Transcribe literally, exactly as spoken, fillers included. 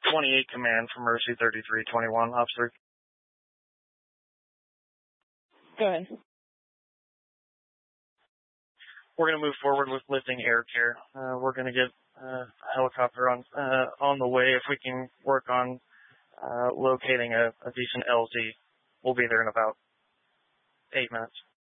twenty-eight command from Mercy thirty-three twenty-one, officer. Go ahead. We're going to move forward with lifting air care. Uh, we're going to get uh, a helicopter on uh, on the way. If we can work on uh, locating a, a decent L Z, we'll be there in about eight minutes.